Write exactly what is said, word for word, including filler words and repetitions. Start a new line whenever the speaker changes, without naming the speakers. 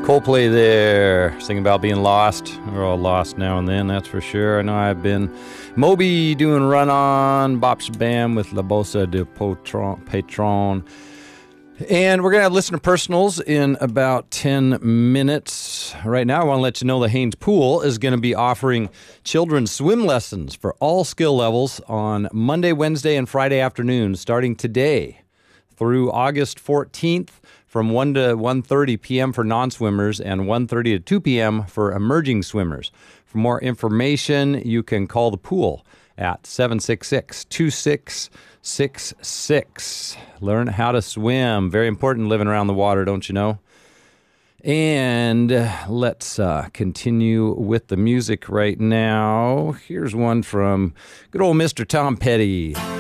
Coldplay there, singing about being lost. We're all lost now and then, that's for sure. I know I've been. Moby doing Run On, Bops Bam with La Bossa de Patron. Patron. And we're going to have listener personals in about ten minutes. Right now, I want to let you know the Haynes Pool is going to be offering children's swim lessons for all skill levels on Monday, Wednesday, and Friday afternoons starting today through August fourteenth from one to one thirty p.m. for non-swimmers and one thirty to two p.m. for emerging swimmers. For more information, you can call the pool at seven six six, two six six six. Learn how to swim. Very important living around the water, don't you know? And let's uh, continue with the music right now. Here's one from good old Mister Tom Petty.